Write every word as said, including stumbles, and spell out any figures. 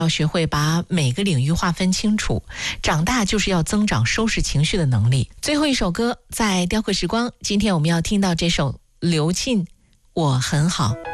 要学会把每个领域划分清楚，长大就是要增长收拾情绪的能力。最后一首歌在雕刻时光，今天我们要听到这首刘沁《我很好》。